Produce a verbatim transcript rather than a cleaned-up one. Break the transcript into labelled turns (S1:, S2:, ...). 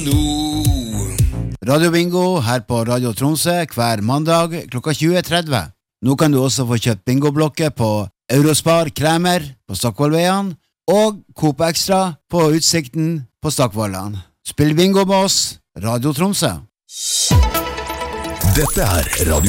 S1: Radio Bingo her på Radio Tromsø hver mandag klokka tjue tretti. Nå kan du også få kjøpt bingoblokker på Eurospar Kremer på Stockvollveien og Coop Extra på Utsikten på Stockvollan. Spill bingo med oss, Radio Tromsø.
S2: Dette er Radio